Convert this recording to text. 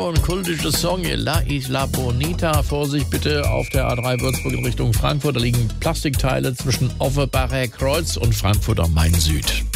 so ein kultischer Song, La Isla Bonita. Vorsicht bitte auf der A3 Würzburg in Richtung Frankfurt. Da liegen Plastikteile zwischen Offenbacher Kreuz und Frankfurt am Main Süd.